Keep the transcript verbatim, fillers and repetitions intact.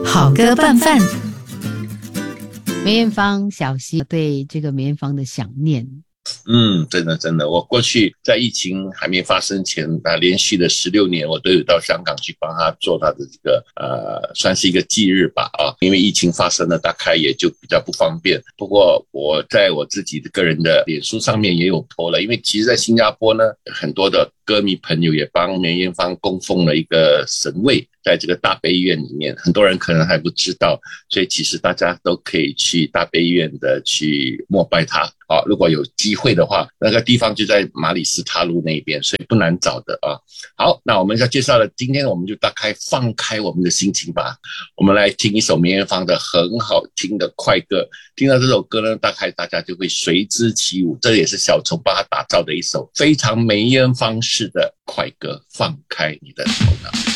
好歌拌饭。梅艳芳小溪对这个梅艳芳的想念。 嗯，真的真的，我过去在疫情还没发生前啊，连续的十六年，我都有到香港去帮他做他的这个呃，算是一个忌日吧啊，因为疫情发生了，大概也就比较不方便。不过我在我自己的个人的脸书上面也有 po 了，因为其实在新加坡呢，很多的歌迷朋友也帮梅艳芳供奉了一个神位，在这个大悲院里面，很多人可能还不知道，所以其实大家都可以去大悲院的去膜拜他啊。如果有机会的话，那个地方就在马里斯塔路那边，所以不难找的啊。好，那我们要介绍的，今天我们就大概放开我们的心情吧，我们来听一首梅艳芳的很好听的快歌。听到这首歌呢，大概大家就会随之起舞，这也是小虫帮他打造的一首非常梅艳芳式的快歌，放开你的头脑。